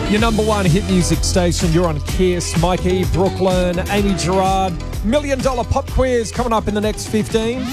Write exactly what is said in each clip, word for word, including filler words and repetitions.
Your number one hit music station. You're on Kiss. Mikey, Brooklyn, Amy Gerard. Million dollar pop quiz coming up in the next fifteen.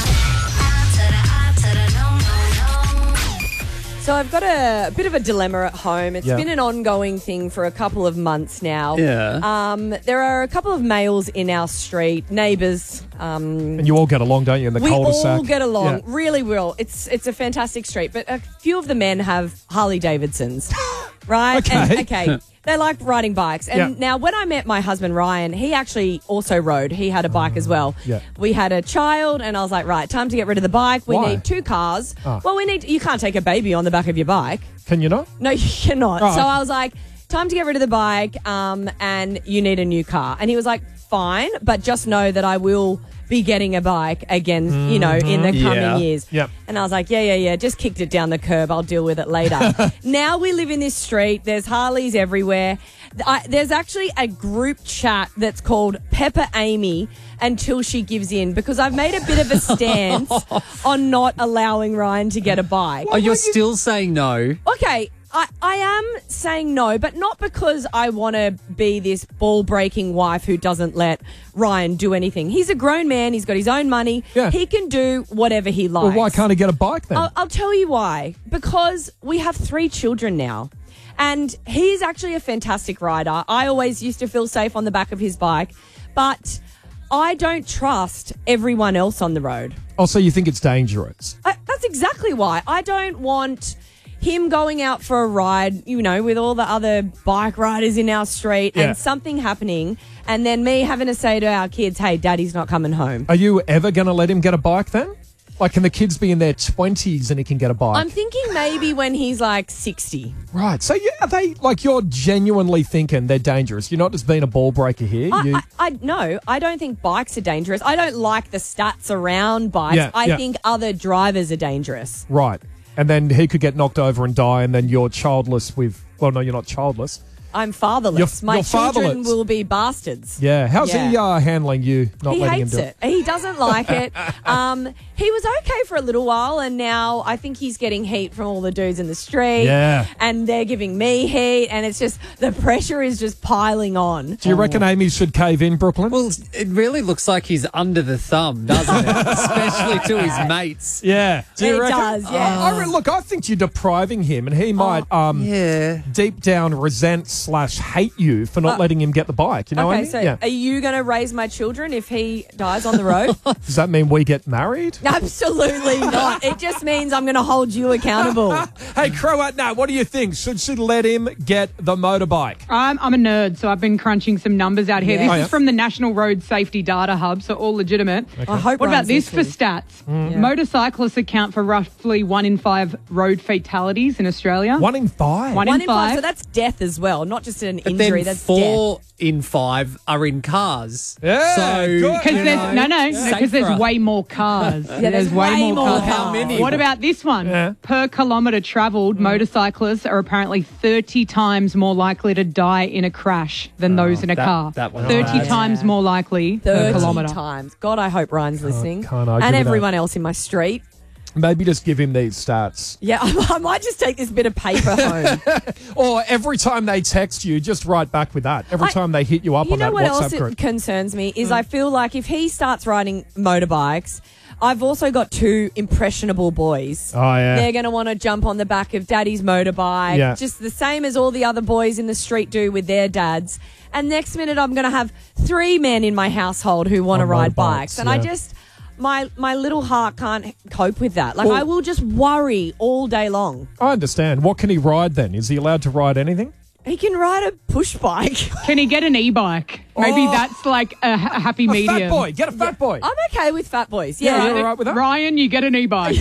So I've got a, a bit of a dilemma at home. It's Yeah. been an ongoing thing for a couple of months now. Yeah. Um, there are a couple of males in our street, neighbours. Um, And you all get along, don't you, in the we cul-de-sac? all get along, Yeah. really will. It's it's a fantastic street, but a few of the men have Harley Davidsons, right? Okay. And, okay. They like riding bikes. And Yeah. now when I met my husband, Ryan, he actually also rode. He had a bike as well. Yeah. We had a child and I was like, right, time to get rid of the bike. We Why? need two cars. Ah. Well, we need, you can't take a baby on the back of your bike. Can you not? No, you cannot. Oh, so okay. I was like, time to get rid of the bike um, and you need a new car. And he was like, fine, but just know that I will be getting a bike again, you know, in the coming Yeah. years. Yep. And I was like, yeah, yeah, yeah, just kicked it down the curb. I'll deal with it later. Now we live in this street. There's Harleys everywhere. I, there's actually a group chat that's called Pepper Amy until she gives in because I've made a bit of a stance on not allowing Ryan to get a bike. Oh, you're still saying no? Okay, I, I am saying no, but not because I want to be this ball-breaking wife who doesn't let Ryan do anything. He's a grown man. He's got his own money. Yeah. He can do whatever he likes. Well, why can't he get a bike then? I'll, I'll tell you why. Because we have three children now. And he's actually a fantastic rider. I always used to feel safe on the back of his bike. But I don't trust everyone else on the road. Oh, so you think it's dangerous? I, that's exactly why. I don't want him going out for a ride, you know, with all the other bike riders in our street Yeah. and something happening and then me having to say to our kids, hey, daddy's not coming home. Are you ever going to let him get a bike then? Like, can the kids be in their twenties and he can get a bike? I'm thinking maybe when he's like sixty. Right. So you, are they, like, you're genuinely thinking they're dangerous? You're not just being a ball breaker here? I, you, I, I no, I don't think bikes are dangerous. I don't like the stats around bikes. Yeah, I yeah. think other drivers are dangerous. right. And then he could get knocked over and die, and then you're childless with, well, no, you're not childless. I'm fatherless. You're- My you're children fatherless. will be bastards. Yeah. How's Yeah. he uh, handling you not He letting hates him do it. He doesn't like it. Um, he was okay for a little while, and now I think he's getting heat from all the dudes in the street. Yeah. And they're giving me heat, and it's just the pressure is just piling on. Do you reckon Amy should cave in, Brooklyn? Well, it really looks like he's under the thumb, doesn't it? Especially to his mates. yeah. Do you It reckon? does, yeah. I re- look, I think you're depriving him, and he might um, Yeah. deep down resent slash hate you for not Uh, letting him get the bike. You know what I Okay, mean? so yeah. are you going to raise my children if he dies on the road? Does that mean we get married? Absolutely not. It just means I'm going to hold you accountable. Hey, Croat, no, what do you think? Should she let him get the motorbike? I'm, I'm a nerd, so I've been crunching some numbers out here. Yeah. This Oh, is yeah. from the National Road Safety Data Hub, so all legitimate. I hope What about Ryan's this for listening. stats? Mm. Motorcyclists account for roughly one in five road fatalities in Australia. One in five. One One in in five. five. So that's death as well, not just an But injury. then That's four death. in five are in cars. Yeah, so good. Because you there's know, no, no, safer. because there's way more cars. yeah, there's way more cars. How many? What about this one? Yeah. Per kilometre travelled, motorcyclists are apparently thirty times more likely to die in a crash than those in a that- car. that one's thirty bad. times more likely per thirty kilometre. times. God, I hope Ryan's listening. can't argue and with everyone that. else in my street. Maybe just give him these stats. Yeah, I might just take this bit of paper home. Or every time they text you, just write back with that. Every I- time they hit you up You on know that what WhatsApp else it group. concerns me is I feel like if he starts riding motorbikes, I've also got two impressionable boys. Oh, yeah. They're going to want to jump on the back of daddy's motorbike, Yeah. just the same as all the other boys in the street do with their dads. And next minute I'm going to have three men in my household who want to On ride motorbikes, bikes. And I yeah. just... My my little heart can't cope with that. Like, Well- I will just worry all day long. I understand. What can he ride then? Is he allowed to ride anything? He can ride a push bike. Can he get an e-bike? Maybe Oh. that's like a ha- happy A medium. fat boy. Get a fat boy. I'm okay with fat boys. Yeah, Yeah. you're all right with that? Ryan, you get an e-bike.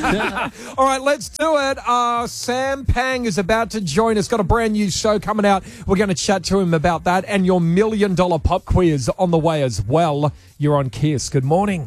All right, let's do it. Uh, Sam Pang is about to join us. Got a brand new show coming out. We're going to chat to him about that and your million dollar pop quiz on the way as well. You're on Kiss. Good morning.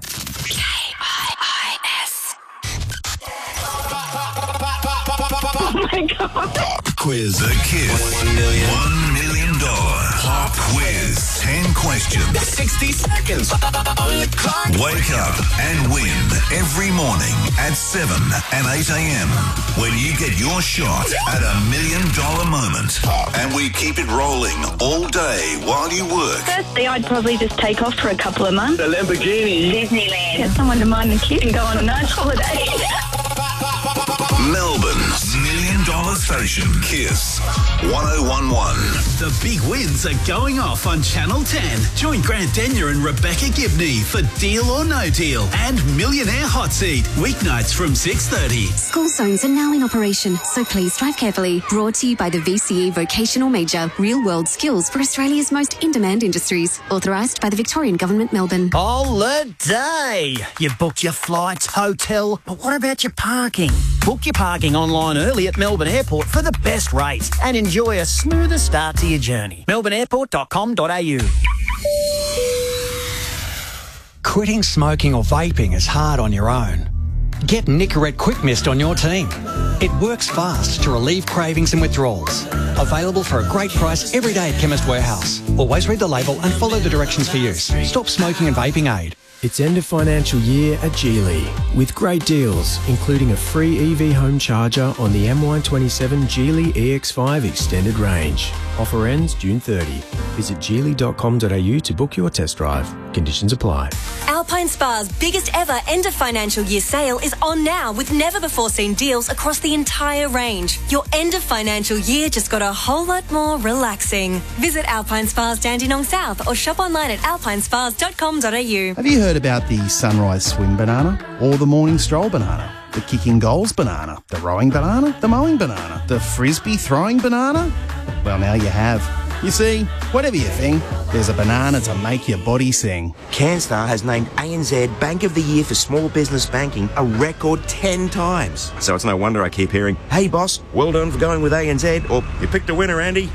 Quiz the Kiss. One million. One million dollar Pop quiz. ten questions. sixty seconds. Wake up and win every morning at seven and eight a.m. when you get your shot at a million dollar moment. And we keep it rolling all day while you work. Firstly, I'd probably just take off for a couple of months. A Lamborghini. Disneyland. Get someone to mind the kid and go on a nice holiday. Melbourne's million dollar station, Kiss one oh one one. The big wins are going off on Channel ten. Join Grant Denyer and Rebecca Gibney for Deal or No Deal and Millionaire Hot Seat, weeknights from six thirty. School zones are now in operation, so please drive carefully. Brought to you by the V C E Vocational Major, real-world skills for Australia's most in-demand industries. Authorised by the Victorian Government, Melbourne. Holiday! You've booked your flights, hotel, but what about your parking? Book your parking online early at Melbourne Airport for the best rates and enjoy a smoother start to your journey. melbourne airport dot com dot a u. Quitting smoking or vaping is hard on your own. Get Nicorette Quick Mist on your team. It works fast to relieve cravings and withdrawals. Available for a great price every day at Chemist Warehouse. Always read the label and follow the directions for use. Stop smoking and vaping aid. It's end of financial year at Geely, with great deals, including a free E V home charger on the M Y twenty-seven Geely E X five Extended Range. Offer ends June thirtieth. Visit geely dot com dot a u to book your test drive. Conditions apply. Alpine Spa's biggest ever end of financial year sale is on now with never before seen deals across the entire range. Your end of financial year just got a whole lot more relaxing. Visit Alpine Spa's Dandenong South or shop online at alpine spas dot com dot a u. Have you heard about the sunrise swim banana or the morning stroll banana? The kicking goals banana, the rowing banana, the mowing banana, the frisbee throwing banana? Well, now you have. You see, whatever you think, there's a banana to make your body sing. CanStar has named A N Z Bank of the Year for Small Business Banking a record ten times. So it's no wonder I keep hearing, "Hey boss, well done for going with A N Z," or "You picked a winner, Andy."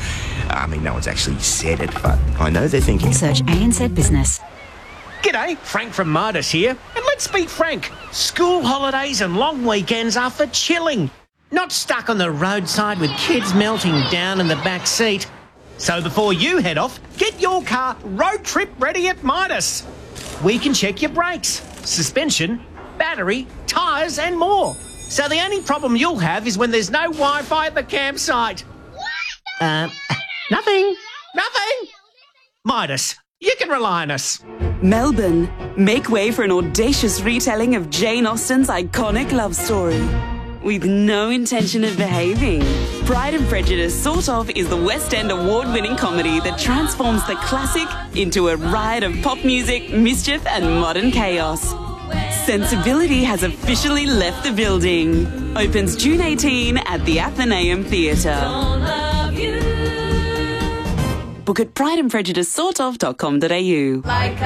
I mean, no one's actually said it, but I know they're thinking. Search A N Z Business. G'day, Frank from Midas here. And let's be frank, school holidays and long weekends are for chilling. Not stuck on the roadside with kids melting down in the back seat. So before you head off, get your car road trip ready at Midas. We can check your brakes, suspension, battery, tyres and more. So the only problem you'll have is when there's no Wi-Fi at the campsite. Uh, nothing, nothing. Midas, you can rely on us. Melbourne, make way for an audacious retelling of Jane Austen's iconic love story. With no intention of behaving. Pride and Prejudice Sort Of is the West End award-winning comedy that transforms the classic into a riot of pop music, mischief and modern chaos. Sensibility has officially left the building. Opens June eighteenth at the Athenaeum Theatre. Book at pride and prejudice sort of dot com dot a u. Like